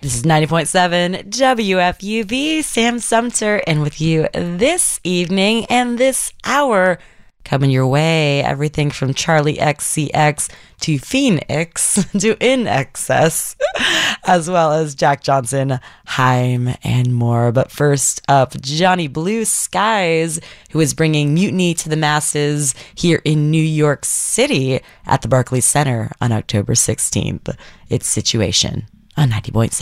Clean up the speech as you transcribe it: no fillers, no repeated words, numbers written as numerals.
This is 90.7 WFUV, Sam Sumter, and with you this evening and this hour, coming your way, everything from Charlie XCX to Phoenix to In Excess, as well as Jack Johnson, Haim, and more. But first up, Johnny Blue Skies, who is bringing mutiny to the masses here in New York City at the Barclays Center on October 16th. It's Situation on 90.7.